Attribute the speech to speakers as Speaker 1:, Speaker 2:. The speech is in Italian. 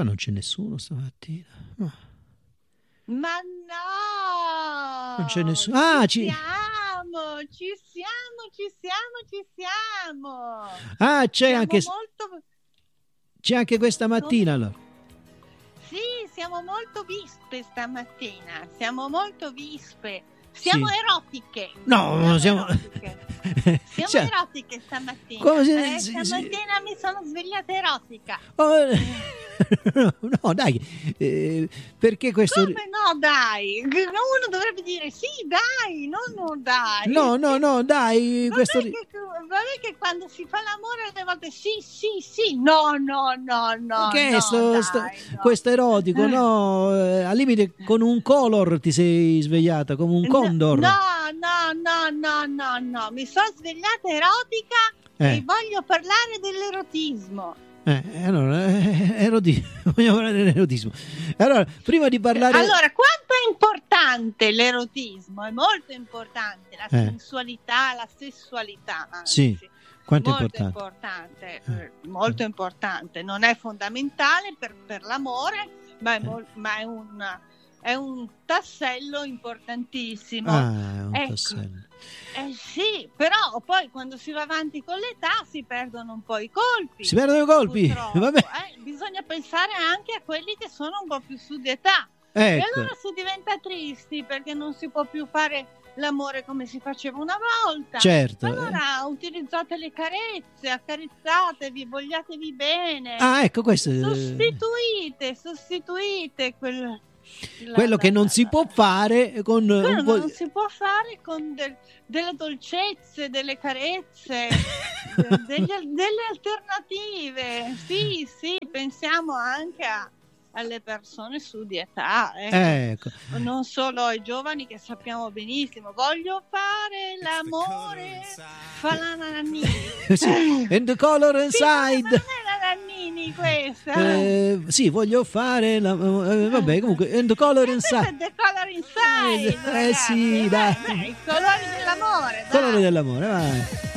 Speaker 1: Ma non c'è nessuno stamattina.
Speaker 2: Ma no!
Speaker 1: Non c'è nessuno. Ah,
Speaker 2: ci siamo!
Speaker 1: Ah, c'è
Speaker 2: Siamo
Speaker 1: anche
Speaker 2: molto...
Speaker 1: c'è anche questa mattina allora.
Speaker 2: Sì, siamo molto vispe stamattina, siamo molto vispe. Siamo
Speaker 1: Sì.
Speaker 2: erotiche.
Speaker 1: No, siamo
Speaker 2: Siamo erotiche stamattina.
Speaker 1: Come
Speaker 2: Stamattina mi sono svegliata erotica.
Speaker 1: Oh, no, dai, perché questo...
Speaker 2: Come no, dai? Uno dovrebbe dire sì, dai, no, dai.
Speaker 1: No, dai, questo...
Speaker 2: Vabbè che quando si fa l'amore alle volte sì, no.
Speaker 1: Che è
Speaker 2: No.
Speaker 1: questo erotico, no? Al limite con un color ti sei svegliata, come un condor.
Speaker 2: No, mi sono svegliata erotica e voglio parlare dell'erotismo.
Speaker 1: Allora, vogliamo parlare dell'erotismo. Allora, prima di parlare...
Speaker 2: Allora, quanto è importante l'erotismo? È molto importante, la sensualità, la sessualità. Anzi.
Speaker 1: Sì, quanto è importante?
Speaker 2: Molto importante. Non è fondamentale per l'amore, ma è un tassello importantissimo.
Speaker 1: Ah, è un tassello.
Speaker 2: Sì, però poi quando si va avanti con l'età si perdono un po' i colpi.
Speaker 1: Si perdono i colpi? Vabbè.
Speaker 2: Bisogna pensare anche a quelli che sono un po' più su di età.
Speaker 1: Ecco.
Speaker 2: E allora si diventa tristi perché non si può più fare l'amore come si faceva una volta.
Speaker 1: Certo.
Speaker 2: Allora utilizzate le carezze, accarezzatevi, vogliatevi bene.
Speaker 1: Ah, ecco questo.
Speaker 2: Sostituite
Speaker 1: quello che non si può fare con un po'...
Speaker 2: non si può fare con delle dolcezze, delle carezze, delle alternative. Sì, pensiamo anche alle persone su di età,
Speaker 1: ecco.
Speaker 2: Non solo ai giovani che sappiamo benissimo. Voglio fare l'amore, fa la Nannini.
Speaker 1: Sì, and the color inside.
Speaker 2: Ma non è la Nannini questa.
Speaker 1: Sì, voglio fare vabbè, comunque and the color inside.
Speaker 2: The color inside.
Speaker 1: Sì, dai.
Speaker 2: I colori dell'amore.
Speaker 1: Colori dell'amore, vai.